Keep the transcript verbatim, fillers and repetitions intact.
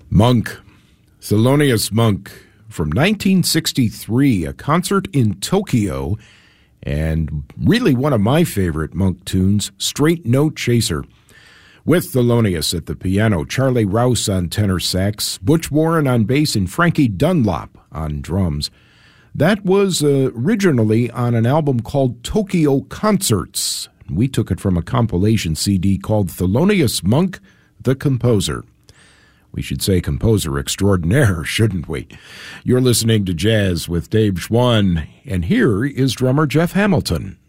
Monk, Thelonious Monk, from nineteen sixty-three, a concert in Tokyo, and really one of my favorite Monk tunes, Straight Note Chaser. With Thelonious at the piano, Charlie Rouse on tenor sax, Butch Warren on bass, and Frankie Dunlop on drums. That was uh, originally on an album called Tokyo Concerts. We took it from a compilation C D called Thelonious Monk, the Composer. We should say composer extraordinaire, shouldn't we? You're listening to Jazz with Dave Schwann, and here is drummer Jeff Hamilton.